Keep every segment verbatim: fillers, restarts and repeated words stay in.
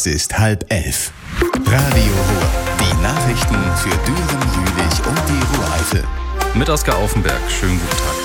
Es ist halb elf. Radio Ruhr. Die Nachrichten für Düren, Jülich und die Ruhr-Eifel. Mit Oskar Aufenberg. Schönen guten Tag.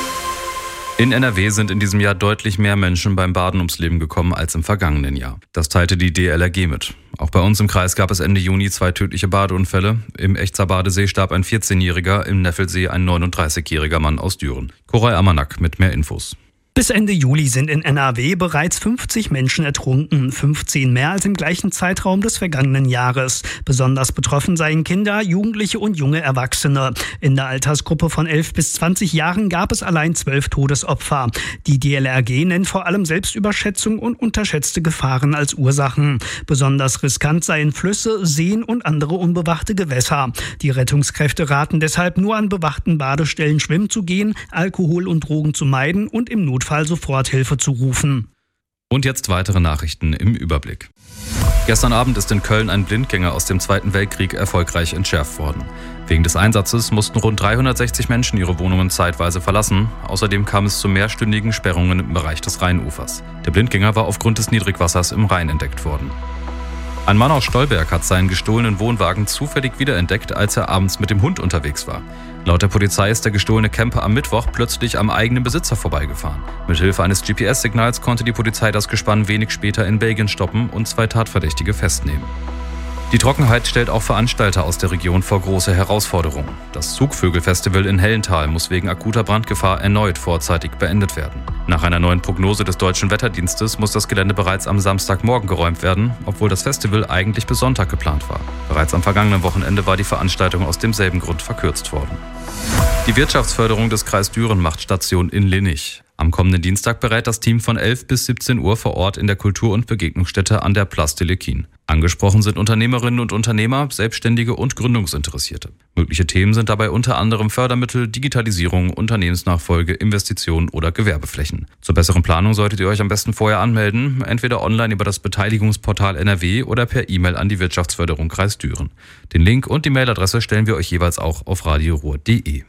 In N R W sind in diesem Jahr deutlich mehr Menschen beim Baden ums Leben gekommen als im vergangenen Jahr. Das teilte die D L R G mit. Auch bei uns im Kreis gab es Ende Juni zwei tödliche Badeunfälle. Im Echzer Badesee starb ein vierzehnjähriger, im Neffelsee ein neununddreißigjähriger Mann aus Düren. Koray Amanak mit mehr Infos. Bis Ende Juli sind in N R W bereits fünfzig Menschen ertrunken, fünfzehn mehr als im gleichen Zeitraum des vergangenen Jahres. Besonders betroffen seien Kinder, Jugendliche und junge Erwachsene. In der Altersgruppe von elf bis zwanzig Jahren gab es allein zwölf Todesopfer. Die D L R G nennt vor allem Selbstüberschätzung und unterschätzte Gefahren als Ursachen. Besonders riskant seien Flüsse, Seen und andere unbewachte Gewässer. Die Rettungskräfte raten deshalb nur an bewachten Badestellen schwimmen zu gehen, Alkohol und Drogen zu meiden und im Notfall Fall Soforthilfe zu rufen. Und jetzt weitere Nachrichten im Überblick. Gestern Abend ist in Köln ein Blindgänger aus dem Zweiten Weltkrieg erfolgreich entschärft worden. Wegen des Einsatzes mussten rund dreihundertsechzig Menschen ihre Wohnungen zeitweise verlassen. Außerdem kam es zu mehrstündigen Sperrungen im Bereich des Rheinufers. Der Blindgänger war aufgrund des Niedrigwassers im Rhein entdeckt worden. Ein Mann aus Stolberg hat seinen gestohlenen Wohnwagen zufällig wiederentdeckt, als er abends mit dem Hund unterwegs war. Laut der Polizei ist der gestohlene Camper am Mittwoch plötzlich am eigenen Besitzer vorbeigefahren. Mithilfe eines G P S-Signals konnte die Polizei das Gespann wenig später in Belgien stoppen und zwei Tatverdächtige festnehmen. Die Trockenheit stellt auch Veranstalter aus der Region vor große Herausforderungen. Das Zugvögelfestival in Hellental muss wegen akuter Brandgefahr erneut vorzeitig beendet werden. Nach einer neuen Prognose des Deutschen Wetterdienstes muss das Gelände bereits am Samstagmorgen geräumt werden, obwohl das Festival eigentlich bis Sonntag geplant war. Bereits am vergangenen Wochenende war die Veranstaltung aus demselben Grund verkürzt worden. Die Wirtschaftsförderung des Kreis Düren macht Station in Linnich. Am kommenden Dienstag berät das Team von elf bis siebzehn Uhr vor Ort in der Kultur- und Begegnungsstätte an der Place de l'Equine. Angesprochen sind Unternehmerinnen und Unternehmer, Selbstständige und Gründungsinteressierte. Mögliche Themen sind dabei unter anderem Fördermittel, Digitalisierung, Unternehmensnachfolge, Investitionen oder Gewerbeflächen. Zur besseren Planung solltet ihr euch am besten vorher anmelden, entweder online über das Beteiligungsportal N R W oder per E-Mail an die Wirtschaftsförderung Kreis Düren. Den Link und die Mailadresse stellen wir euch jeweils auch auf radioruhr punkt de.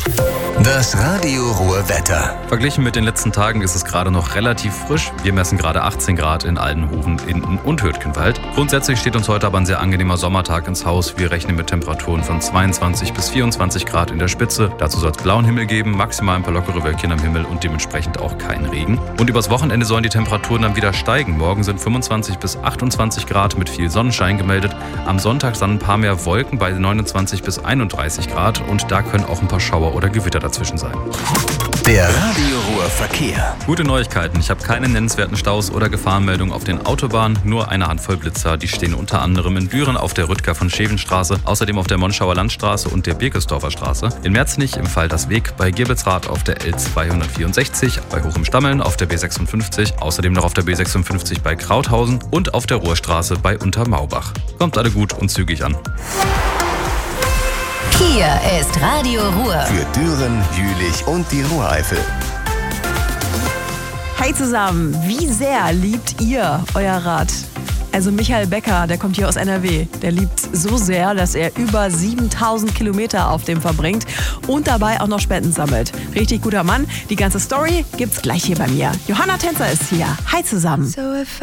Das Radio Ruhr Wetter. Verglichen mit den letzten Tagen ist es gerade noch relativ frisch. Wir messen gerade achtzehn Grad in Aldenhoven, Inden und Hürtgenwald. Grundsätzlich steht uns heute aber ein sehr angenehmer Sommertag ins Haus. Wir rechnen mit Temperaturen von zweiundzwanzig bis vierundzwanzig Grad in der Spitze. Dazu soll es blauen Himmel geben, maximal ein paar lockere Wölkchen am Himmel und dementsprechend auch kein Regen. Und übers Wochenende sollen die Temperaturen dann wieder steigen. Morgen sind fünfundzwanzig bis achtundzwanzig Grad mit viel Sonnenschein gemeldet. Am Sonntag dann ein paar mehr Wolken bei neunundzwanzig bis einunddreißig Grad und da können auch ein paar Schauer oder Gewitter dazwischen sein. Der Radio Ruhr Verkehr. Gute Neuigkeiten. Ich habe keine nennenswerten Staus oder Gefahrenmeldungen auf den Autobahnen, nur eine Handvoll Blitzer. Die stehen unter anderem in Düren auf der Rüttger von Schevenstraße, außerdem auf der Monschauer Landstraße und der Birkesdorfer Straße. In Merzenich im Faltersweg, bei Girbelsrath auf der L zweihundertvierundsechzig, bei Hoch im Stammeln auf der B sechsundfünfzig, außerdem noch auf der B sechsundfünfzig bei Krauthausen und auf der Ruhrstraße bei Untermaubach. Kommt alle gut und zügig an. Hier ist Radio Ruhr. Für Düren, Jülich und die Ruhr-Eifel. Hi zusammen, wie sehr liebt ihr euer Rad? Also Michael Becker, der kommt hier aus N R W, der liebt so sehr, dass er über siebentausend Kilometer auf dem verbringt und dabei auch noch Spenden sammelt. Richtig guter Mann. Die ganze Story gibt's gleich hier bei mir. Johanna Tänzer ist hier. Hi zusammen. So if